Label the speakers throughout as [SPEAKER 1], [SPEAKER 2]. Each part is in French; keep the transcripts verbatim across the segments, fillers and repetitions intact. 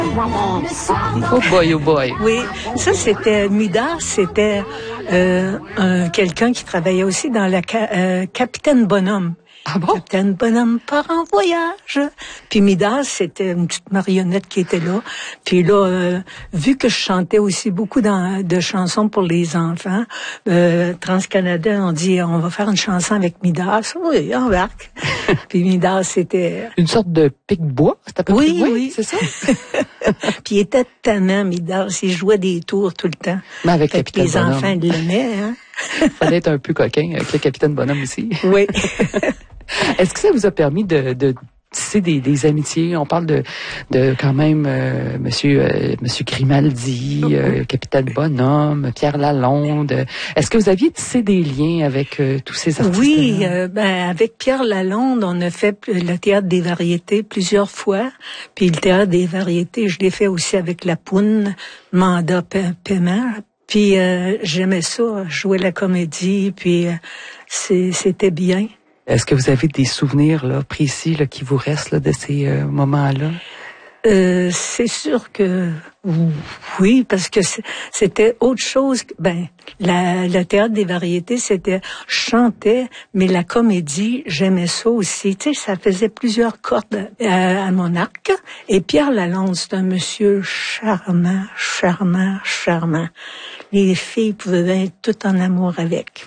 [SPEAKER 1] Oh boy, oh boy.
[SPEAKER 2] Oui, ça c'était Midas, c'était euh, un, quelqu'un qui travaillait aussi dans la euh, Capitaine Bonhomme.
[SPEAKER 1] Ah bon?
[SPEAKER 2] Capitaine Bonhomme part en voyage. Puis Midas, c'était une petite marionnette qui était là. Puis là, euh, vu que je chantais aussi beaucoup dans, de chansons pour les enfants, euh, Trans-Canada, on dit, on va faire une chanson avec Midas. Oui, embarque. Puis Midas, c'était...
[SPEAKER 1] Une sorte de pic-bois, c'est à peu
[SPEAKER 2] oui,
[SPEAKER 1] près? Oui,
[SPEAKER 2] oui,
[SPEAKER 1] c'est ça?
[SPEAKER 2] Puis il était tannant, Midas. Il jouait des tours tout le temps.
[SPEAKER 1] Mais avec
[SPEAKER 2] fait
[SPEAKER 1] Capitaine
[SPEAKER 2] les
[SPEAKER 1] Bonhomme.
[SPEAKER 2] enfants l'aimaient, hein?
[SPEAKER 1] Fallait être un peu coquin avec le Capitaine Bonhomme aussi.
[SPEAKER 2] Oui.
[SPEAKER 1] Est-ce que ça vous a permis de, de tisser des, des amitiés? On parle de, de quand même euh, Monsieur euh, Monsieur Grimaldi, euh, Capitaine Bonhomme, Pierre Lalonde. Est-ce que vous aviez tissé des liens avec euh, tous ces artistes?
[SPEAKER 2] Oui, euh, ben avec Pierre Lalonde, on a fait le théâtre des variétés plusieurs fois. Puis le théâtre des variétés, je l'ai fait aussi avec la Poune, Mandat Paiement. Puis euh, j'aimais ça, jouer la comédie, puis euh, c'est, c'était bien.
[SPEAKER 1] Est-ce que vous avez des souvenirs là précis là, qui vous restent là, de ces euh, moments-là?
[SPEAKER 2] Euh, c'est sûr que oui, parce que c'était autre chose. Ben, la, le théâtre des variétés, c'était je chantais, mais la comédie, j'aimais ça aussi. Tu sais, ça faisait plusieurs cordes à, à mon arc. Et Pierre Lalonde, c'est un monsieur charmant, charmant, charmant. Les filles pouvaient être toutes en amour avec.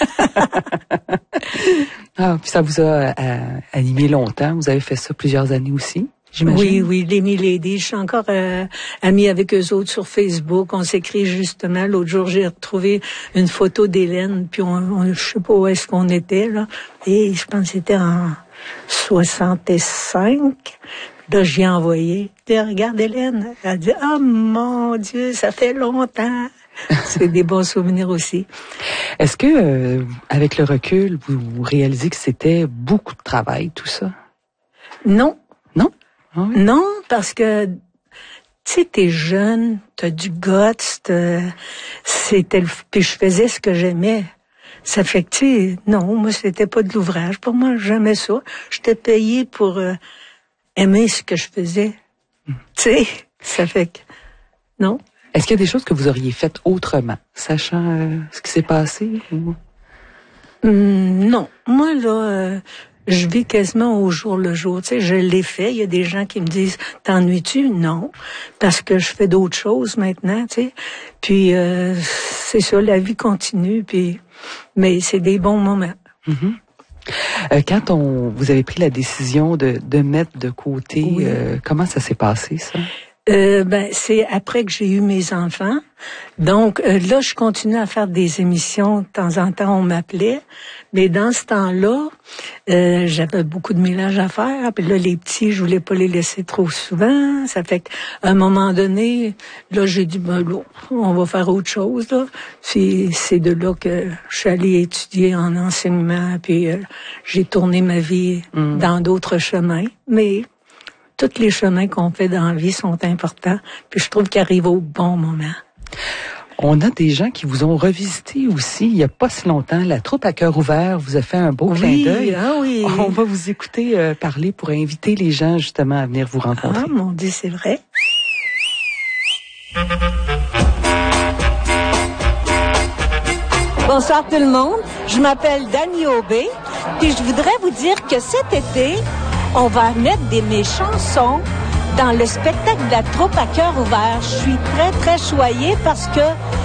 [SPEAKER 1] Ah, puis ça vous a euh, animé longtemps. Vous avez fait ça plusieurs années aussi, j'imagine.
[SPEAKER 2] Oui, oui, les Milady. Je suis encore euh, amie avec eux autres sur Facebook. On s'écrit justement. L'autre jour, j'ai retrouvé une photo d'Hélène. Puis on, on je sais pas où est-ce qu'on était là. Et je pense que c'était en soixante-cinq. Là, j'y ai envoyé. Je dis, regarde Hélène. Elle a dit, oh mon Dieu, ça fait longtemps. C'est des bons souvenirs aussi.
[SPEAKER 1] Est-ce que, euh, avec le recul, vous, vous réalisez que c'était beaucoup de travail, tout ça?
[SPEAKER 2] Non.
[SPEAKER 1] Non? Ah oui?
[SPEAKER 2] Non, parce que, tu sais, t'es jeune, t'as du guts, t'as, c'était le, puis je faisais ce que j'aimais. Ça fait que, tu sais, non, moi, c'était pas de l'ouvrage. Pour moi, j'aimais ça. J'étais payée pour euh, aimer ce que je faisais. Mm. Tu sais, ça fait que, non.
[SPEAKER 1] Est-ce qu'il y a des choses que vous auriez faites autrement, sachant euh, ce qui s'est passé? Ou...
[SPEAKER 2] Hum, non. Moi, là, euh, je vis quasiment au jour le jour. Tu sais, je l'ai fait. Il y a des gens qui me disent, t'ennuies-tu? Non. Parce que je fais d'autres choses maintenant, tu sais. Puis, euh, c'est ça, la vie continue. Puis, mais c'est des bons moments.
[SPEAKER 1] Mm-hmm. Euh, quand on, vous avez pris la décision de, de mettre de côté, oui. euh, comment ça s'est passé, ça?
[SPEAKER 2] Euh, ben c'est après que j'ai eu mes enfants. Donc euh, là, je continue à faire des émissions. De temps en temps, on m'appelait. Mais dans ce temps-là, euh, j'avais beaucoup de ménage à faire. Puis là, les petits, je voulais pas les laisser trop souvent. Ça fait qu'à un moment donné, là, j'ai dit, ben là, on va faire autre chose, là. Puis c'est de là que je suis allée étudier en enseignement. Puis euh, j'ai tourné ma vie mmh. dans d'autres chemins. Mais tous les chemins qu'on fait dans la vie sont importants. Puis je trouve qu'ils arrivent au bon moment.
[SPEAKER 1] On a des gens qui vous ont revisité aussi. Il n'y a pas si longtemps, la troupe à cœur ouvert vous a fait un beau
[SPEAKER 2] oui,
[SPEAKER 1] clin d'œil.
[SPEAKER 2] Ah oui.
[SPEAKER 1] On va vous écouter euh, parler pour inviter les gens justement à venir vous rencontrer.
[SPEAKER 2] Ah mon Dieu, c'est vrai. Bonsoir tout le monde. Je m'appelle Dani Aubé. Puis je voudrais vous dire que cet été, on va mettre des mes chansons dans le spectacle de la troupe à cœur ouvert. Je suis très, très choyée parce que